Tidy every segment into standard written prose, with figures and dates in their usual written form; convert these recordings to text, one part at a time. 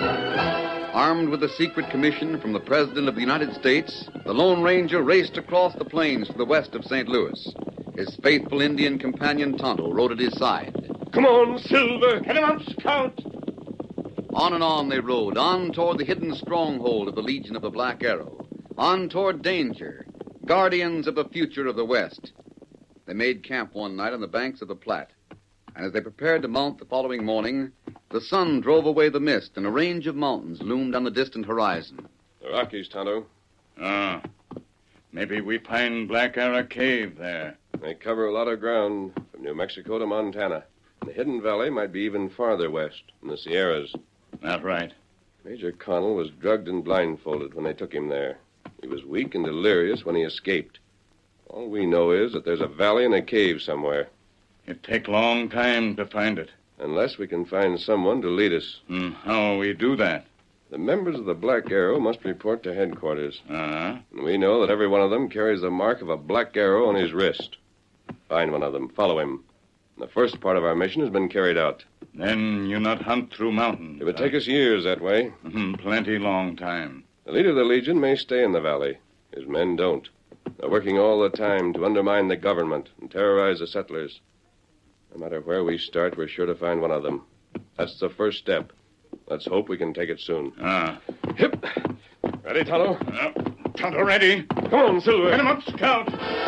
Armed with a secret commission from the President of the United States, the Lone Ranger raced across the plains to the west of St. Louis. His faithful Indian companion Tonto rode at his side. Come on, Silver. Hit him up, Scout. On and on they rode, on toward the hidden stronghold of the Legion of the Black Arrow, on toward danger, guardians of the future of the West. They made camp one night on the banks of the Platte, and as they prepared to mount the following morning, the sun drove away the mist, and a range of mountains loomed on the distant horizon. The Rockies, Tonto. Maybe we find Black Arrow Cave there. They cover a lot of ground from New Mexico to Montana. The Hidden Valley might be even farther west, in the Sierras. That's right. Major Connell was drugged and blindfolded when they took him there. He was weak and delirious when he escaped. All we know is that there's a valley and a cave somewhere. It take long time to find it. Unless we can find someone to lead us. How we do that? The members of the Black Arrow must report to headquarters. Uh-huh. And we know that every one of them carries the mark of a black arrow on his wrist. Find one of them. Follow him. The first part of our mission has been carried out. Then you not hunt through mountains. It would take us years that way. Plenty long time. The leader of the Legion may stay in the valley. His men don't. They're working all the time to undermine the government and terrorize the settlers. No matter where we start, we're sure to find one of them. That's the first step. Let's hope we can take it soon. Hip! Ready, Tonto? Tonto ready. Come on, Silver. Get him up, Scout.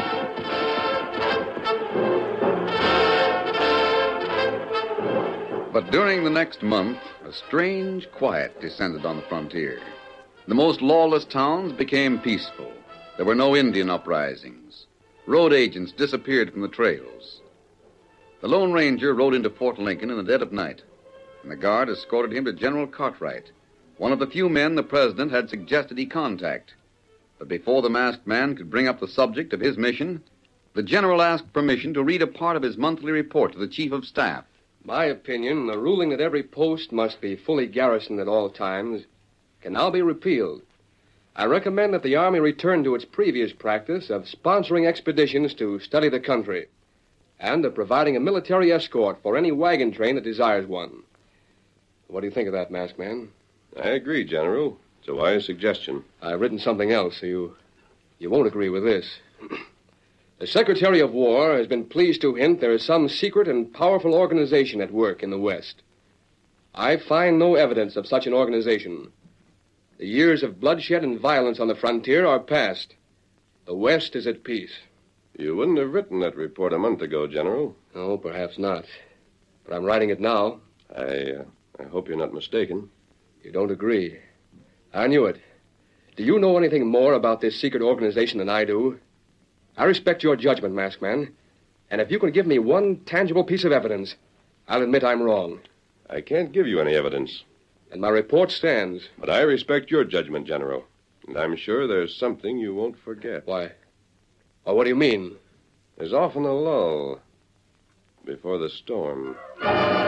But during the next month, a strange quiet descended on the frontier. The most lawless towns became peaceful. There were no Indian uprisings. Road agents disappeared from the trails. The Lone Ranger rode into Fort Lincoln in the dead of night, and the guard escorted him to General Cartwright, one of the few men the president had suggested he contact. But before the masked man could bring up the subject of his mission, the general asked permission to read a part of his monthly report to the chief of staff. My opinion, the ruling that every post must be fully garrisoned at all times can now be repealed. I recommend that the Army return to its previous practice of sponsoring expeditions to study the country and of providing a military escort for any wagon train that desires one. What do you think of that, Masked Man? I agree, General. It's a wise suggestion. I've written something else, so you won't agree with this. The Secretary of War has been pleased to hint there is some secret and powerful organization at work in the West. I find no evidence of such an organization. The years of bloodshed and violence on the frontier are past. The West is at peace. You wouldn't have written that report a month ago, General. No, perhaps not. But I'm writing it now. I hope you're not mistaken. You don't agree. I knew it. Do you know anything more about this secret organization than I do? I respect your judgment, Masked Man. And if you can give me one tangible piece of evidence, I'll admit I'm wrong. I can't give you any evidence. And my report stands. But I respect your judgment, General. And I'm sure there's something you won't forget. Why? Well, what do you mean? There's often a lull before the storm.